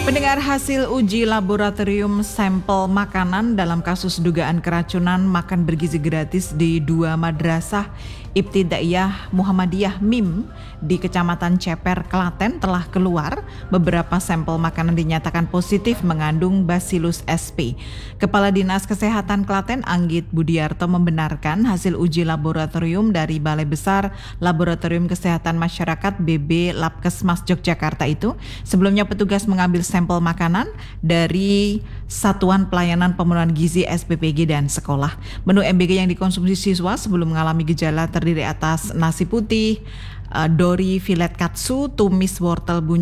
Pendengar, hasil uji laboratorium sampel makanan dalam kasus dugaan keracunan makan bergizi gratis di 2 madrasah Ibtidaiyah Muhammadiyah MIM di Kecamatan Ceper, Klaten telah keluar. Beberapa sampel makanan dinyatakan positif mengandung Bacillus sp. Kepala Dinas Kesehatan Klaten Anggit Budiarto membenarkan hasil uji laboratorium dari Balai Besar Laboratorium Kesehatan Masyarakat BB Labkesmas Yogyakarta itu. Sebelumnya petugas mengambil sampel makanan dari Satuan Pelayanan Pemenuhan Gizi SPPG dan sekolah. Menu MBG yang dikonsumsi siswa sebelum mengalami gejala terdiri atas nasi putih, dori filet katsu, tumis wortel buncis,